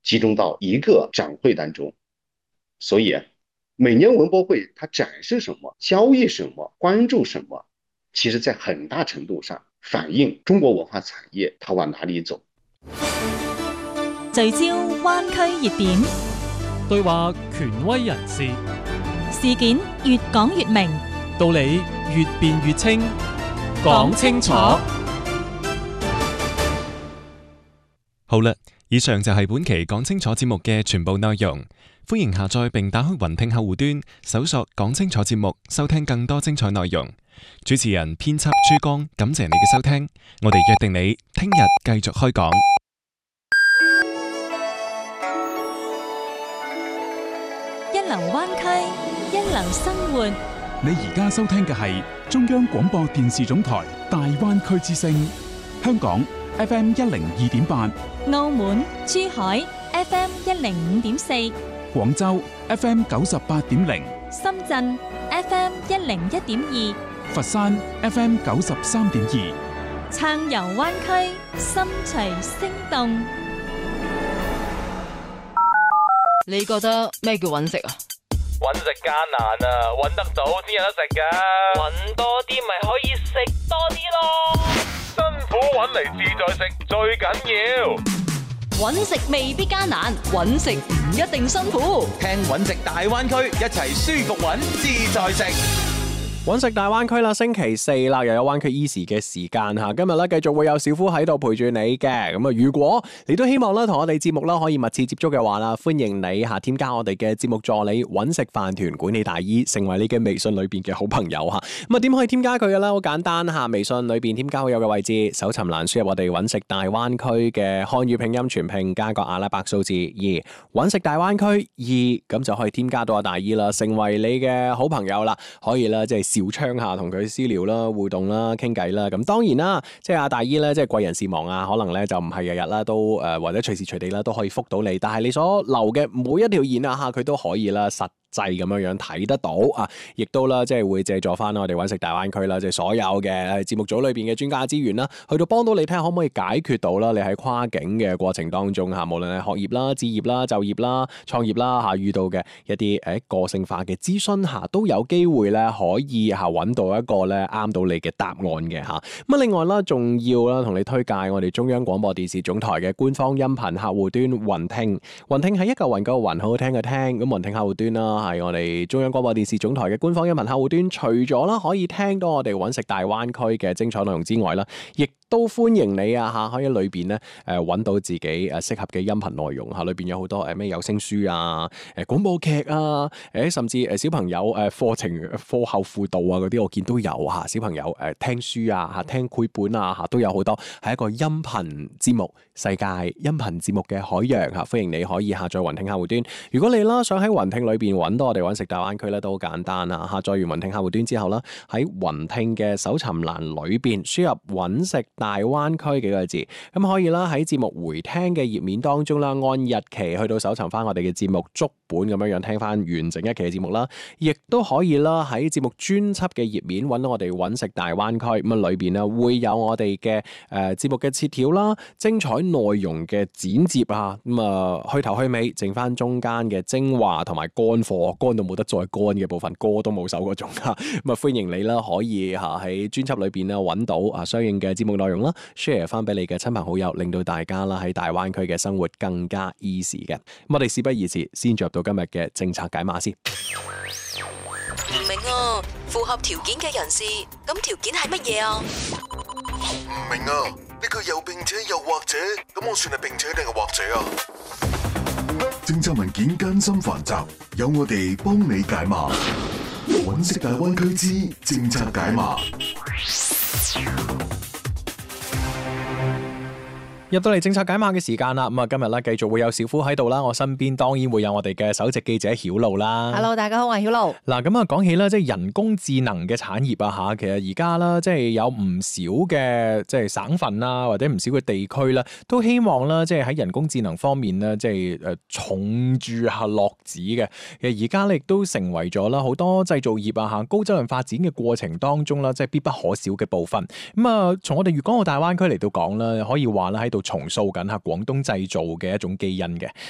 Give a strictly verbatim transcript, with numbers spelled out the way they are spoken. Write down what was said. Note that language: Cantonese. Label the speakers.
Speaker 1: 集中到一个展会当中。所以每年文博会它展示什么、交易什么、关注什麼，其實在很大程度上反映中國文化產業它往哪裡走。
Speaker 2: 聚焦灣區熱點，
Speaker 3: 對話權威人士，
Speaker 2: 事件越講越明，
Speaker 3: 道理越辯越清，講清楚。好啦，以上就係本期講清楚節目嘅全部內容。歡迎下載並打開雲聽客戶端，搜索講清楚節目，收聽更多精彩內容。主持人編輯珠江，感謝你嘅收聽，我哋約定你聽日繼續開講。
Speaker 2: 一流灣區，一流生活。
Speaker 4: 你而家收聽嘅係中央廣播電視總台大灣區之聲，香港 F M 一零二點八，
Speaker 2: 澳門、珠海 F M 一零五點四，
Speaker 4: 廣州 F M 九十八點零，
Speaker 2: 深圳 F M 一零一點二，
Speaker 4: 佛山 F M 九十三點二。
Speaker 2: 暢遊灣區，心隨聲動。
Speaker 5: 你覺得咩叫揾食啊？
Speaker 6: 揾食艱難啊，揾得早先有得食噶。揾多啲咪可以食多啲咯。辛苦揾嚟自在食最緊要。
Speaker 5: 揾食未必艱難，揾食唔一定辛苦。
Speaker 7: 聽揾食大灣區，一齊舒服揾自在食。
Speaker 8: 揾食大灣區啦，星期四啦，又有灣區 Easy 嘅時間吓。今日咧繼續會有小夫喺度陪住你嘅。咁啊，如果你都希望咧同我哋節目啦可以密切接觸嘅話啦，歡迎你吓添加我哋嘅節目助理揾食飯團管理大姨，成為你嘅微信裏邊嘅好朋友吓。咁啊，點可以添加佢嘅咧？好簡單吓，微信裏邊添加好友嘅位置，搜尋欄輸入我哋揾食大灣區嘅漢語拼音全拼加個阿拉伯數字二，揾食大灣區二，咁就可以添加到阿大姨啦，成為你嘅好朋友啦。可以啦，即係小窗下同佢私聊啦、互動啦、傾偈啦。咁當然啦，即係阿大姨咧，即係貴人事忙啊，可能咧就唔係日日啦，都誒、呃、或者隨時隨地啦都可以覆到你。但係你所留嘅每一條言啊嚇，佢都可以啦實制咁樣樣睇得到啊，亦都啦即係會借助翻我哋揾食大灣區啦，即係所有嘅節目組裏邊嘅專家資源啦，去到幫到你睇下可唔可以解決到啦你喺跨境嘅過程當中嚇，無論係學業啦、置業啦、就業啦、創業啦嚇，遇到嘅一啲誒個性化嘅諮詢嚇，都有機會咧可以嚇揾到一個咧啱到你嘅答案嘅嚇。咁啊另外啦，仲要啦同你推介我哋中央廣播電視總台嘅官方音頻客戶端雲聽，雲聽係一嚿雲個雲，好好聽嘅聽，咁雲聽客戶端啦。係我哋中央廣播電視總台嘅官方音頻客戶端，除咗啦可以聽到我哋揾食大灣區嘅精彩內容之外啦，亦都歡迎你啊嚇，可以裏邊咧誒揾到自己誒適合嘅音頻內容嚇，裏邊有好多誒咩有聲書啊、誒廣播劇啊、誒甚至誒小朋友誒課程課後輔導啊嗰啲，我見都有嚇，小朋友誒聽書啊嚇、聽繪本啊嚇都有好多，係一個音頻節目世界音頻節目嘅海洋嚇，歡迎你可以下載雲聽客戶端。如果你啦想喺雲聽裏邊揾到我哋揾食大灣區咧，都好簡單啊！下載完雲聽客戶端之後啦，喺雲聽嘅搜尋欄裏邊輸入揾食大灣區幾個字，咁可以啦喺節目回聽嘅頁面當中啦，按日期去到搜尋翻我哋嘅節目足本咁樣樣聽翻完整一期嘅節目啦，亦都可以啦喺節目專輯嘅頁面揾到我哋揾食大灣區，咁啊裏邊啊會有我哋嘅誒節目嘅切條啦、精彩內容嘅剪接啊，咁啊去頭去尾，剩翻中間嘅精華同埋乾貨，乾到冇得再乾嘅部分，歌都冇首嗰種啊，咁啊歡迎你啦，可以嚇喺專輯裏邊咧揾到啊相應嘅節目內容啦 ，share 翻俾你嘅親朋好友，令到大家啦喺大灣區嘅生活更加 easy 嘅。咁我哋事不宜遲，先進入到今日嘅政策解碼先。
Speaker 9: 唔明啊，符合條件嘅人士，咁條件係乜嘢啊？
Speaker 10: 唔明啊，呢個又並且又或者，咁我算係並且定係或者啊？政策文件艱深繁雜，有我哋幫你解碼。揾食大灣區之政策解碼。
Speaker 8: 入到嚟政策解碼嘅時間啦，咁啊今日咧繼續會有小夫喺度啦，我身邊當然會有我哋嘅首席記者曉露啦。
Speaker 5: Hello， 大家好，我係曉露。
Speaker 8: 嗱，咁啊講起啦，即係人工智能嘅產業啊嚇，其實而家啦，即係有唔少嘅即係省份啦，或者唔少嘅地區啦，都希望啦，即係喺人工智能方面咧，即係誒重注下落子嘅。其實而家咧亦都成為咗啦好多製造業啊嚇高質量發展嘅過程當中啦，即係必不可少嘅部分。咁啊，從我哋粵港澳大灣區嚟到講啦，可以話啦喺度重塑緊下廣東製造嘅一種基因嘅。